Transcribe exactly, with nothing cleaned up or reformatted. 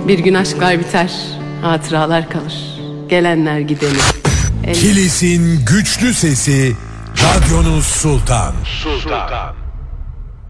Bir gün aşklar biter, hatıralar kalır. Gelenler gideni. El... Kilis'in güçlü sesi, radyonuz Sultan. Sultan.